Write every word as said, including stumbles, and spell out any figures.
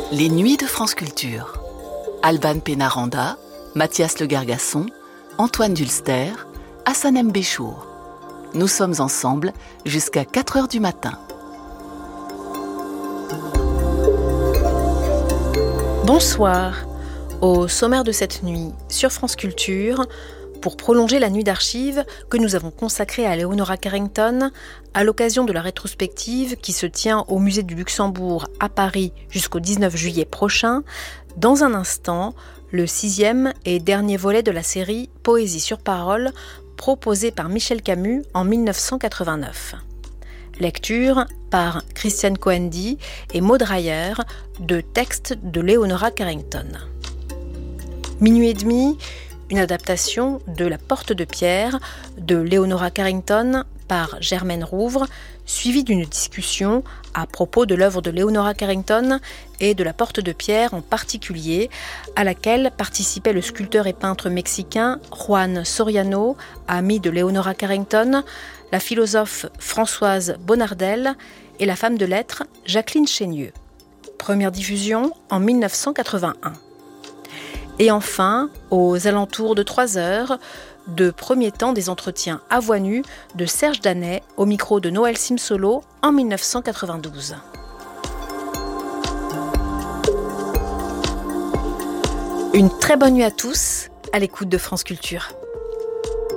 Les Nuits de France Culture. Alban Pénaranda, Mathias Le Gargasson, Antoine Dulster, Hassanem Béchour. Nous sommes ensemble jusqu'à quatre heures du matin. Bonsoir. Au sommaire de cette nuit sur France Culture, pour prolonger la nuit d'archives que nous avons consacrée à Leonora Carrington, à l'occasion de la rétrospective qui se tient au Musée du Luxembourg à Paris jusqu'au dix-neuf juillet prochain, dans un instant, le sixième et dernier volet de la série Poésie sur parole, proposée par Michel Camus en dix-neuf cent quatre-vingt-neuf. Lecture par Christiane Coendi et Maud Dreyer de textes de Leonora Carrington. Minuit et demi, une adaptation de La Porte de Pierre de Leonora Carrington par Germaine Rouvre, suivie d'une discussion à propos de l'œuvre de Leonora Carrington et de La Porte de Pierre en particulier, à laquelle participait le sculpteur et peintre mexicain Juan Soriano, ami de Leonora Carrington, la philosophe Françoise Bonnardel et la femme de lettres Jacqueline Chénieux. Première diffusion en dix-neuf cent quatre-vingt-un. Et enfin, aux alentours de trois heures, de premier temps des entretiens à voix nue de Serge Danet au micro de Noël Simsolo en dix-neuf cent quatre-vingt-douze. Une très bonne nuit à tous, à l'écoute de France Culture.